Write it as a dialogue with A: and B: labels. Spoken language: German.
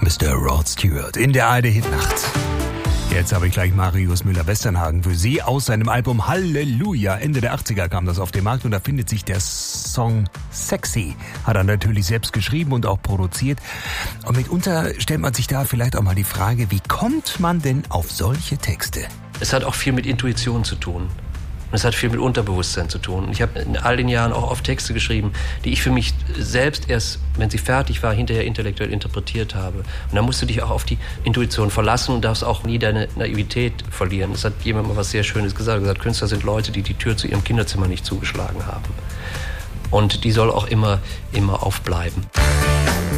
A: Mr. Rod Stewart in der ARD-Hitnacht. Jetzt habe ich gleich Marius Müller-Westernhagen für Sie aus seinem Album Halleluja. Ende der 80er kam das auf den Markt und da findet sich der Song Sexy. Hat er natürlich selbst geschrieben und auch produziert. Und mitunter stellt man sich da vielleicht auch mal die Frage, wie kommt man denn auf solche Texte?
B: Es hat auch viel mit Intuition zu tun. Und es hat viel mit Unterbewusstsein zu tun. Und ich habe in all den Jahren auch oft Texte geschrieben, die ich für mich selbst erst, wenn sie fertig war, hinterher intellektuell interpretiert habe. Und da musst du dich auch auf die Intuition verlassen und darfst auch nie deine Naivität verlieren. Es hat jemand mal was sehr Schönes gesagt. Er hat gesagt, Künstler sind Leute, die die Tür zu ihrem Kinderzimmer nicht zugeschlagen haben. Und die soll auch immer aufbleiben.